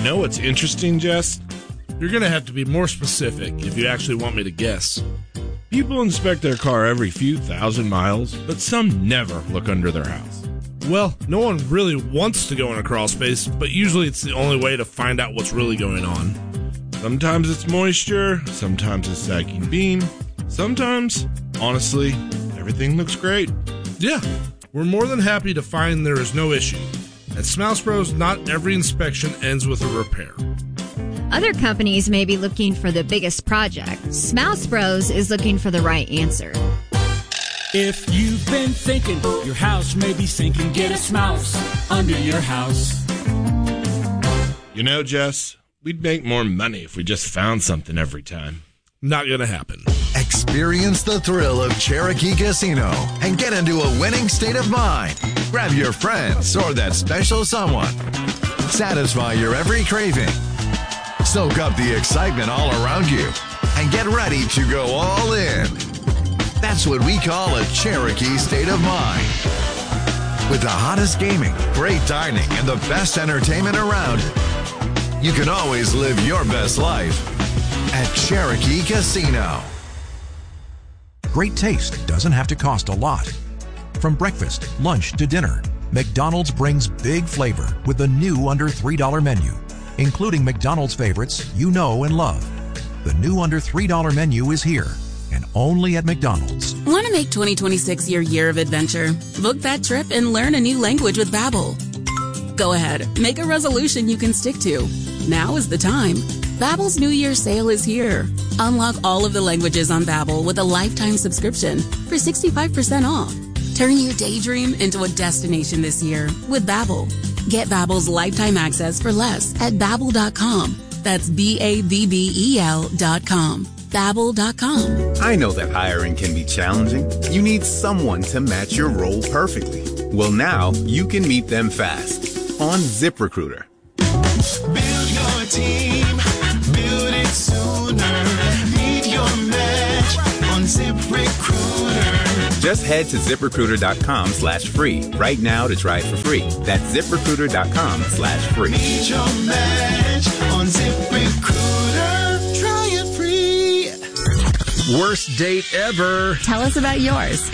know what's interesting, Jess? You're going to have to be more specific if you actually want me to guess. People inspect their car every few thousand miles, but some never look under their house. Well, no one really wants to go in a crawl space, but usually it's the only way to find out what's really going on. Sometimes it's moisture, sometimes it's sagging beam, sometimes, honestly, everything looks great. Yeah, we're more than happy to find there is no issue. At Smouse Bros, not every inspection ends with a repair. Other companies may be looking for the biggest project. Smouse Bros is looking for the right answer. If you've been thinking your house may be sinking, get a Smouse under your house. You know, Jess, we'd make more money if we just found something every time. Not gonna happen. Experience the thrill of Cherokee Casino and get into a winning state of mind. Grab your friends or that special someone. Satisfy your every craving. Soak up the excitement all around you and get ready to go all in. That's what we call a Cherokee state of mind. With the hottest gaming, great dining, and the best entertainment around, you can always live your best life at Cherokee Casino. Great taste doesn't have to cost a lot. From breakfast, lunch, to dinner, McDonald's brings big flavor with the new under $3 menu, including McDonald's favorites you know and love. The new under $3 menu is here, and only at McDonald's. Want to make 2026 your year of adventure? Book that trip and learn a new language with Babbel. Go ahead, make a resolution you can stick to. Now is the time. Babbel's New Year sale is here. Unlock all of the languages on Babbel with a lifetime subscription for 65% off. Turn your daydream into a destination this year with Babbel. Get Babbel's lifetime access for less at Babbel.com. That's Babbel.com. Babbel.com. I know that hiring can be challenging. You need someone to match your role perfectly. Well, now you can meet them fast on ZipRecruiter. Build your team. Build it sooner. Meet your match on ZipRecruiter. Just head to ZipRecruiter.com/free right now to try it for free. That's ZipRecruiter.com/free. Meet your match on ZipRecruiter. Try it free. Worst date ever. Tell us about yours.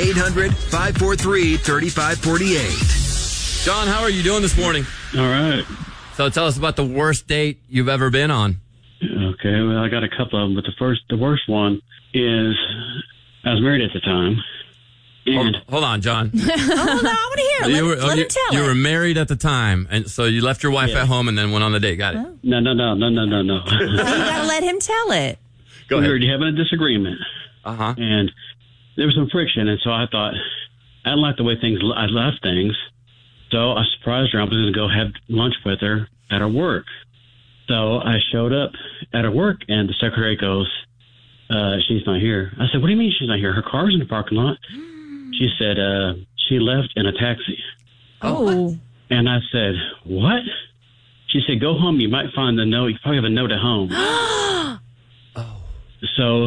800-543-3548. John, how are you doing this morning? All right. So tell us about the worst date you've ever been on. Okay, well, I got a couple of them, but the worst one is I was married at the time. And hold on, John. Hold on, I want to hear it. Let him tell You it. were married at the time, and so you left your wife at home and then went on the date. Got it. No. You got to let him tell it. Go ahead. We were having a disagreement. Uh-huh. And there was some friction, and so I thought, I didn't like the way I left things. So I surprised her. I was going to go have lunch with her at her work. So I showed up at her work, and the secretary goes, she's not here. I said, what do you mean she's not here? Her car's in the parking lot. She said, she left in a taxi. Oh. And I said, what? She said, go home. You might find the note. You probably have a note at home. So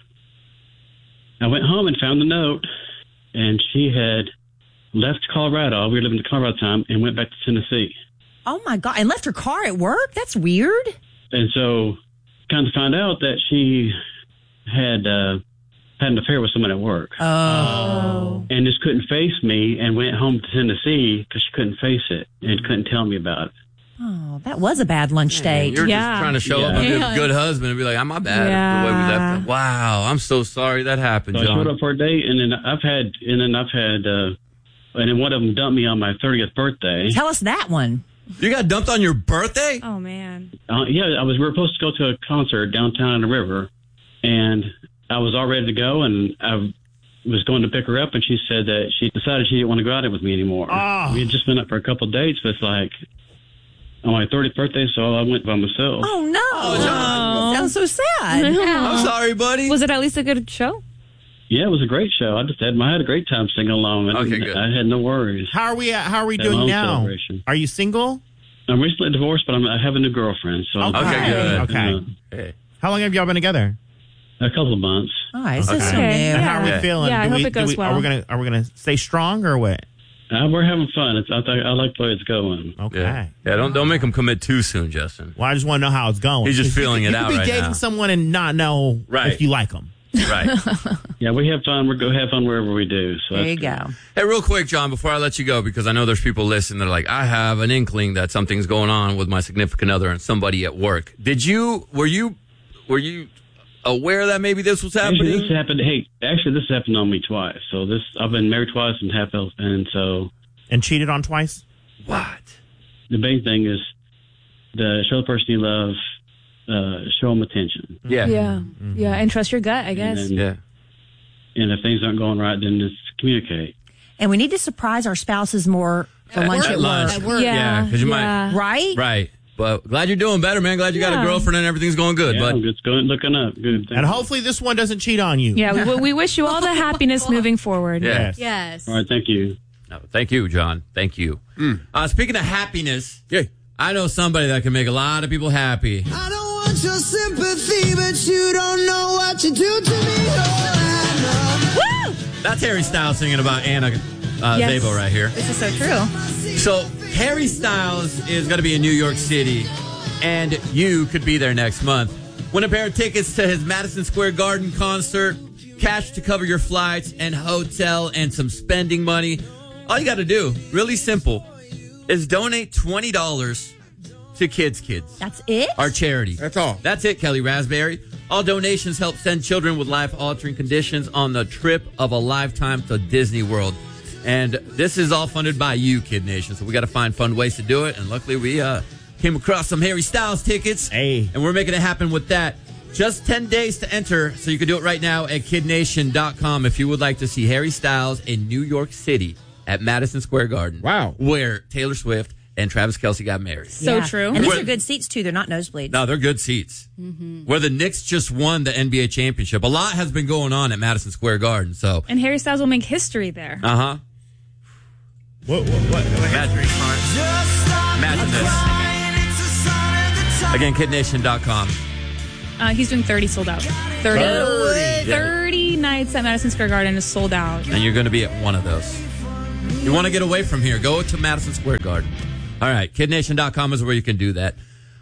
I went home and found the note, and she had left Colorado. We were living in Colorado at the time, and went back to Tennessee. Oh, my God. And left her car at work? That's weird. And so kind of found out that she had an affair with someone at work. Oh. And just couldn't face me, and went home to Tennessee because she couldn't face it and couldn't tell me about it. Oh, that was a bad lunch date. You're just trying to show up and be a good husband and be like, I'm not bad at the way we left it. Wow, I'm so sorry that happened, So John. I showed up for a date, and then I've had, and then one of them dumped me on my 30th birthday. Tell us that one. You got dumped on your birthday? Oh, man. Yeah, we were supposed to go to a concert downtown on the river, and I was all ready to go, and I was going to pick her up, and she said that she decided she didn't want to go out with me anymore. Oh. We had just been up for a couple of dates, but it's like on my 30th birthday, so I went by myself. Oh, no. That sounds so sad. I'm sorry, buddy. Was it at least a good show? Yeah, it was a great show. I had a great time singing along. Okay, good. I had no worries. How are we Had doing my own now? celebration. Are you single? I'm recently divorced, but I have a new girlfriend. So Okay, good. Okay. Hey. How long have y'all been together? A couple of months. All right, so Okay. new. And how are we feeling? Yeah, I Do hope we- it goes do we- well. Are we gonna stay strong or what? We're having fun. I like the way it's going. Okay. Yeah, don't make him commit too soon, Justin. Well, I just want to know how it's going. He's just feeling it out You right could be dating now. someone and not know Right. if you like them. Right. Yeah, we have fun. We go have fun wherever we do. So There that's you good. go. Hey, real quick, John, before I let you go, because I know there's people listening that are like, I have an inkling that something's going on with my significant other and somebody at work. Were you aware that maybe this was happening? Actually, this happened on me twice. So I've been married twice and cheated on twice. What? The big thing is show the person you love, show them attention. Yeah. And trust your gut, I guess. And if things aren't going right, then just communicate. And we need to surprise our spouses more for lunch at work. Yeah, because you might. Right? Right. But glad you're doing better, man. Glad you got a girlfriend and everything's going good. Yeah, but it's looking up. Good. And hopefully this one doesn't cheat on you. Yeah, we wish you all the happiness moving forward. Yes. All right, thank you. No, thank you, John. Thank you. Speaking of happiness, I know somebody that can make a lot of people happy. I don't want your sympathy, but you don't know what you do to me. Woo! That's Harry Styles singing about Anna Yes. Zabel right here. This is so true. So Harry Styles is going to be in New York City, and you could be there next month. Win a pair of tickets to his Madison Square Garden concert, cash to cover your flights and hotel and some spending money. All you got to do, really simple, is donate $20 to Kids. That's it? Our charity. That's all. That's it, Kelly Raspberry. All donations help send children with life-altering conditions on the trip of a lifetime to Disney World. And this is all funded by you, Kid Nation. So we got to find fun ways to do it. And luckily we came across some Harry Styles tickets. Hey. And we're making it happen with that. Just 10 days to enter. So you can do it right now at kidnation.com if you would like to see Harry Styles in New York City at Madison Square Garden. Wow. Where Taylor Swift and Travis Kelce got married. So true. And these are good seats, too. They're not nosebleeds. No, they're good seats. Where the Knicks just won the NBA championship. A lot has been going on at Madison Square Garden. So, And Harry Styles will make history there. What? Imagine this. Again, kidnation.com. He's doing 30 sold out. 30 nights at Madison Square Garden is sold out. And you're going to be at one of those. You want to get away from here, go to Madison Square Garden. All right, kidnation.com is where you can do that.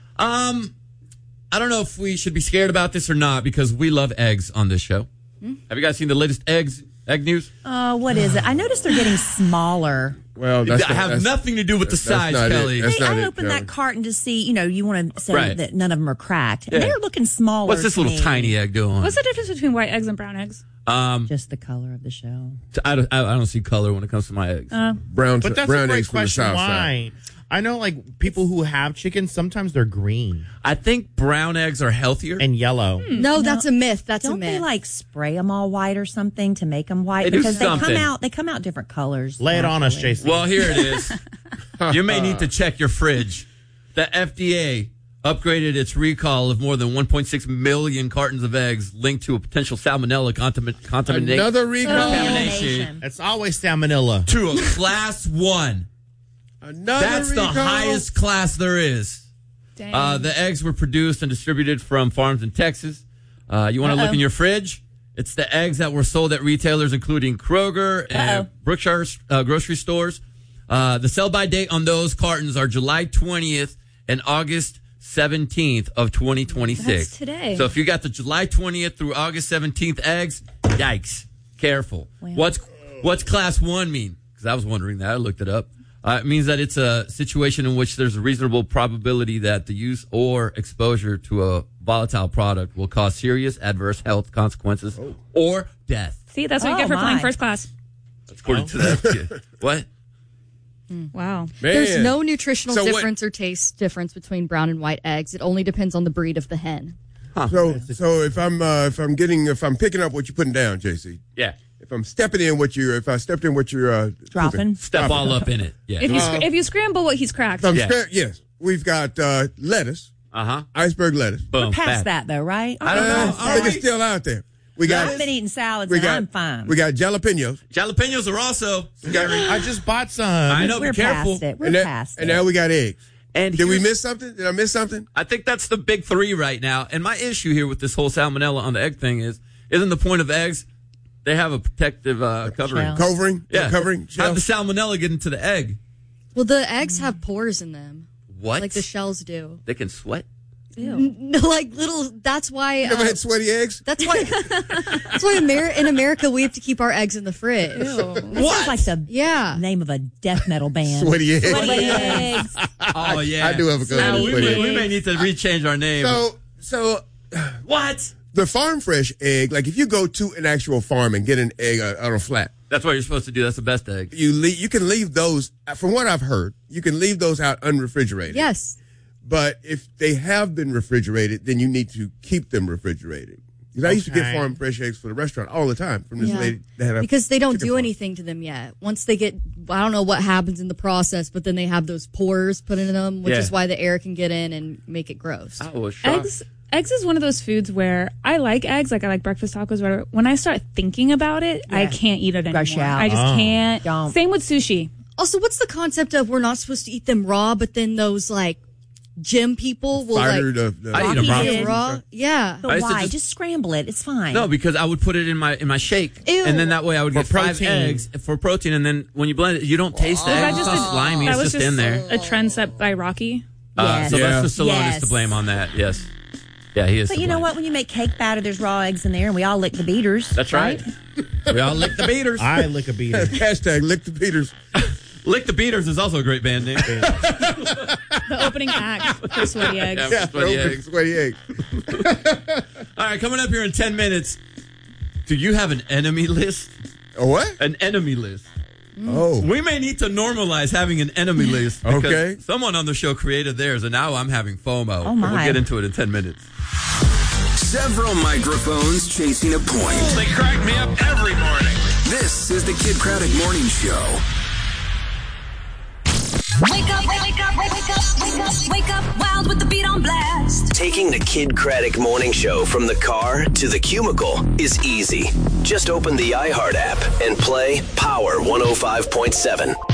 I don't know if we should be scared about this or not because we love eggs on this show. Have you guys seen the latest egg news? What is it? I noticed they're getting smaller. Well, I have nothing to do with the size, Kelly. I opened that carton to see, you want to say Right. that none of them are cracked. Yeah. And they're looking smaller. What's this to little me. tiny egg doing? What's the difference between white eggs and brown eggs? Just the color of the shell. I don't see color when it comes to my eggs. Brown, But that's brown a great eggs from the question. south Why? side. I know, people who have chicken, sometimes they're green I think brown eggs are healthier. and yellow. No, that's a myth. That's Don't a myth. they spray them all white or something to make them white? They do Because something. they come out different colors. Lay it on us, naturally. Jason. Well, here it is. You may need to check your fridge. The FDA upgraded its recall of more than 1.6 million cartons of eggs linked to a potential salmonella contamination. Another recall? Contamination It's always salmonella. to a class 1. Another That's recall? the highest class there is. Dang. The eggs were produced and distributed from farms in Texas. You want to look in your fridge? It's the eggs that were sold at retailers including Kroger and Brookshire grocery stores. The sell-by date on those cartons are July 20th and August 17th of 2026. That's today. So if you got the July 20th through August 17th eggs, yikes. Careful. Wow. What's class 1 mean? Because I was wondering that. I looked it up. It means that it's a situation in which there's a reasonable probability that the use or exposure to a volatile product will cause serious adverse health consequences or death. See, that's what you get for playing first class. According to that. What? Wow. There's no nutritional So what- difference or taste difference between brown and white eggs. It only depends on the breed of the hen. So if I'm picking up what you're putting down, JC. Yeah. If I'm stepping in if I stepped in what you're Dropping. Step all up in it. Yeah. If you scramble what he's cracked. Yes. We've got lettuce. Iceberg lettuce. Boom. We're past that, though, right? I don't know. I think it's still out there. I've been eating salads and I'm fine. We got jalapenos. Jalapenos are also. I just bought some. I know. We're be careful. past it. We're past it. And now we got eggs. And did we miss something? Did I miss something? I think that's the big 3 right now. And my issue here with this whole salmonella on the egg thing isn't the point of eggs. They have a protective covering. Covering? Yeah. Covering? How the salmonella get into the egg? Well, the eggs have pores in them. What? Like the shells do. They can sweat? No, like little. That's why. You ever had sweaty eggs? That's why. That's why in America we have to keep our eggs in the fridge. That sounds like the name of a death metal band. Sweaty eggs. Sweaty eggs. Oh, yeah. I do have a good one. We may need to rechange our name. So what? The farm fresh egg, like if you go to an actual farm and get an egg on a flat. That's what you're supposed to do. That's the best egg. You can leave those, from what I've heard, you can leave those out unrefrigerated. Yes. But if they have been refrigerated, then you need to keep them refrigerated. Because I used to get farm fresh eggs for the restaurant all the time from this lady that had a because they don't chicken do farm. anything to them yet. Once they get, I don't know what happens in the process, but then they have those pores put into them, which is why the air can get in and make it gross. I was shocked. Eggs is one of those foods where I like eggs, like I like breakfast tacos, whatever. When I start thinking about it, I can't eat it anymore. Gush out. I just can't. Don't. Same with sushi. Also, what's the concept of we're not supposed to eat them raw, but then those like gym people will I eat them raw. Yeah. But why? Just scramble it. It's fine. No, because I would put it in my shake, Ew. and then that way I would get 5 protein. eggs for protein, and then when you blend it, you don't taste the egg. It's not slimy. That It's was just in there. a trend set by Rocky. Sylvester Stallone Yes. is to blame on that. Yes. Yeah, he is. But to you know blame. what? When you make cake batter, there's raw eggs in there, and we all lick the beaters. That's right. We all lick the beaters. I lick a beater. Hashtag lick the beaters. Lick the Beaters is also a great band name. The opening act for Sweaty Eggs. Yeah, Sweaty Eggs. Sweaty eggs. All right, coming up here in 10 minutes. Do you have an enemy list? A what? An enemy list. Oh. We may need to normalize having an enemy list. Because Okay. someone on the show created theirs, and now I'm having FOMO. Oh, my. We'll get into it in 10 minutes. Several microphones chasing a point. They crack me up every morning. This is the Kid Craddock Morning Show. Wake up, wake up, wake up, wake up, wake up, wild with the beat on blast. Taking the Kid Craddock Morning Show from the car to the cubicle is easy. Just open the iHeart app and play Power 105.7.